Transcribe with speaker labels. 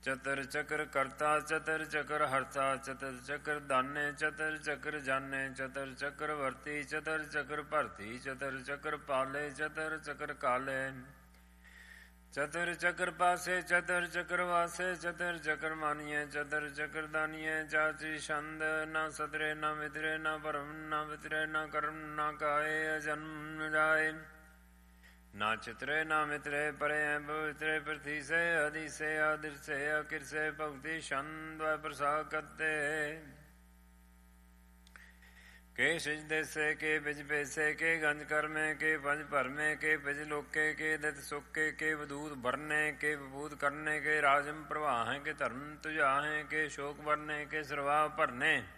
Speaker 1: ਚਤਰ ਚਕਰ ਕਰਤਾ ਚਤਰ ਚਕਰ ਹਰਤਾ ਚਤਰ ਚਕਰ ਦਾਨੇ ਚਤਰ ਚਕਰ ਜਾਨੇ ਚਤਰ ਚਕਰ ਵਰਤੀ ਚਤਰ ਚਕਰ ਭਰਤੀ ਚਤਰ ਚਕਰ ਪਾਲੇ ਚਤਰ ਚਕਰ ਕਾਲੇ ਚਤਰ ਚਕਰ ਪਾਸੇ ਚਤਰ ਚਕਰ ਵਾਸੇ ਚਤਰ ਚਕਰ ਮਾਨੀਏ ਚਤਰ ਚਕਰ ਦਾਨੀਏ ਚਾਚੀ ਛੰਦ ਨਾ ਸਤਰੇ ਨਾ ਮਿਤਰੇ ਨਾ ਭਰਮ ਨਾ ਵਿਤਰੇ ਨਾ ਕਰਮ ਨਾ ਕਾਏ ਅਜਨਮ ਜਾਏ ਨਾ ਚਿਤਰੇ ਨਾ ਮਿਤਰੇ ਪਰੇ ਪਵਿਤਰੇ ਪ੍ਰਥੀਸੇ ਅਧੀਸੇ ਆਦਿਰਸੇ ਅਕਿਰਸੇ ਭਗਤੀ ਛੰਦ ਪ੍ਰਸਾਦ ਕਰਤੇ ਕੇ ਸਿਜਦੇ ਸੇ ਕੇ ਬਿਜ ਪੈਸੇ ਕੇ ਗੰਜ ਕਰਮੇ ਕੇ ਪੰਜ ਭਰਮੇ ਕੇ ਬਿਜ ਲੋਕੇ ਕੇ ਦਤ ਸੁੱਕੇ ਕੇ ਵਦੂਤ ਭਰਨੇ ਕੇ ਵਿਭੂਤ ਕਰਨੇ ਕੇ ਰਾਜਮ ਪ੍ਰਵਾਹ ਕੇ ਧਰਮ ਤੁਝਾ ਹੈ ਕੇ ਸ਼ੋਕ ਵਰਨੇ ਕੇ ਸਰਵਾਹ ਭਰਨੇ